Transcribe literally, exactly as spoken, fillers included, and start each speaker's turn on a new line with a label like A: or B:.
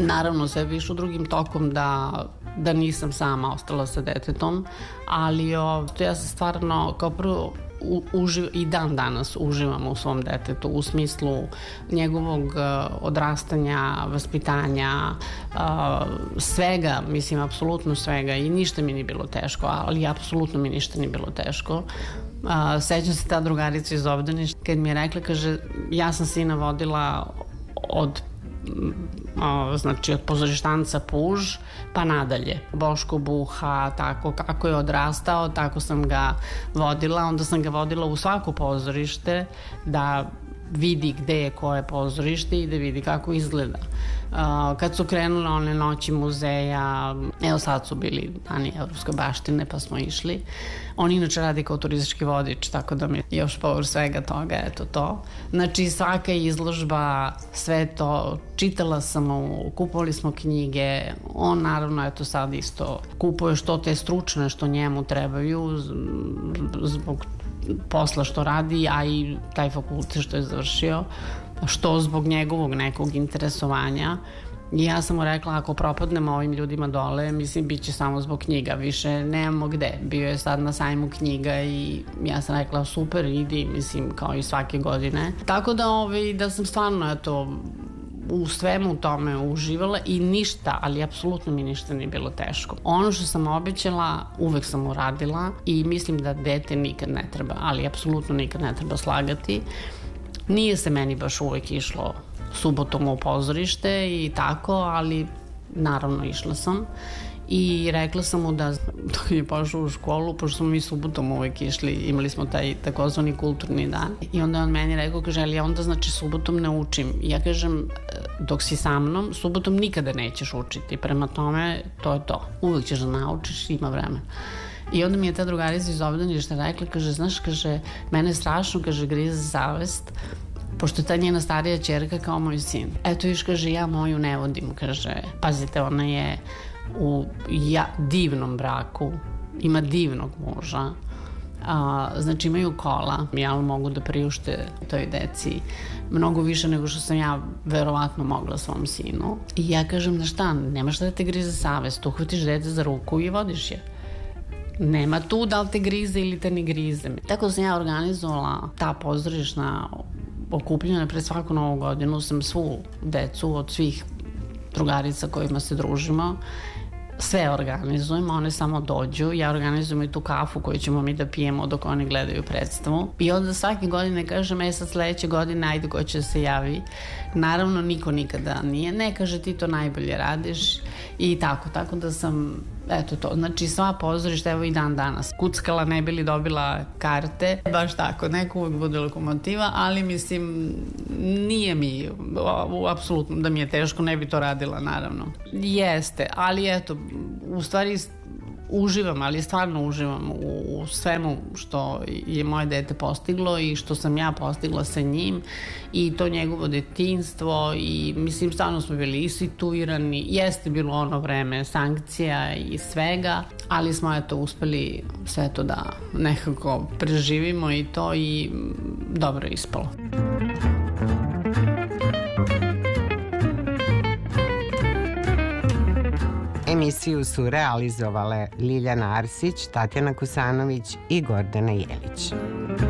A: Naravno, sve više u drugim tokom da, da nisam sama ostala sa detetom, ali o, to ja se stvarno kao prvo u, uživ, i dan danas uživam u svom detetu u smislu njegovog uh, odrastanja, vaspitanja, uh, svega, mislim, apsolutno svega i ništa mi nije bilo teško, ali apsolutno mi ništa nije bilo teško. Uh, sećam se ta drugarica iz obdaništa kad mi je rekla, kaže, ja sam sina vodila od O, znači od pozorištanca Puž pa nadalje, Boško Buha, tako kako je odrastao tako sam ga vodila, onda sam ga vodila u svako pozorište da vidi gde je koje pozorište i da vidi kako izgleda. Uh, kad su krenule one noći muzeja, evo sad su bili dani evropske baštine pa smo išli. On inače radi kao turistički vodič, tako da mi još povr svega toga, eto to. Znači svaka izložba, sve to, čitala sam mu, kupovali smo knjige, on naravno eto sad isto kupuje što te stručne što njemu trebaju zbog posla što radi, a i taj fakultet što je završio, što zbog njegovog nekog interesovanja. I ja sam mu rekla, ako propadnemo ovim ljudima dole, mislim, bit će samo zbog knjiga, više nemamo gde. Bio je sad na sajmu knjiga i ja sam rekla, super, idi, mislim, kao i svake godine. Tako da, ovaj, da sam stvarno, eto, u svemu tome uživala i ništa, ali apsolutno mi ništa nije bilo teško. Ono što sam obećala, uvek sam uradila i mislim da dete nikad ne treba, ali apsolutno nikad ne treba slagati. Nije se meni baš uvek išlo subotom u pozorište i tako, ali naravno išla sam i rekla sam mu da dok je pošao u školu, pošto smo mi subotom uvek išli, imali smo taj takozvani kulturni dan i onda on meni rekao, kaže, ali ja onda znači subotom ne učim. I ja kažem, dok si sa mnom, subotom nikada nećeš učiti, prema tome to je to, uvek ćeš da naučiš, ima vremena. I onda mi je ta drugarica iz obdaništa rekla, kaže, znaš, kaže, mene strašno, kaže, grize savest, pošto je ta njena starija ćerka kao moj sin. Eto viš, kaže, ja moju ne vodim, kaže, pazite, ona je u ja, divnom braku, ima divnog muža, a, znači imaju kola, ja mogu da priušte toj deci mnogo više nego što sam ja verovatno mogla svom sinu. I ja kažem, da šta, nema šta da te grize savest, uhvatiš dete za ruku i vodiš je. Nema tu da li te grize ili te ne grize. Tako da sam ja organizovala ta pozorišna okupljena pred svaku novu godinu, sam svu decu od svih drugarica kojima se družimo, sve organizujemo, one samo dođu, ja organizujem i tu kafu koju ćemo mi da pijemo dok oni gledaju predstavu i onda svake godine kažem, e sad sledeće godine ajde ko će se javi. Naravno niko nikada nije, ne, kaže ti to najbolje radiš i tako, tako da sam, eto to, znači sva pozorišta, evo i dan danas kuckala, ne bi li dobila karte, baš tako, neko uvijek bude lokomotiva, ali mislim nije mi apsolutno da mi je teško, ne bi to radila naravno. Jeste, ali eto, u stvari uživam, ali stvarno uživam u, u svemu što je moje dete postiglo i što sam ja postigla sa njim i to njegovo detinjstvo i mislim stvarno smo bili i situirani, jeste bilo ono vreme sankcija i svega, ali smo eto uspeli sve to da nekako preživimo i to i dobro je ispalo.
B: Emisiju su realizovale Ljiljana Arsić, Tatjana Kusanović i Gordana Jelić.